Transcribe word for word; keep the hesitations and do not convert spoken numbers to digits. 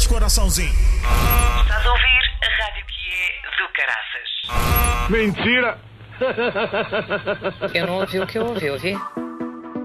coraçãozinho. Estás a ouvir a rádio que é do caraças. Mentira! Eu não ouvi o que eu ouvi, ouvi?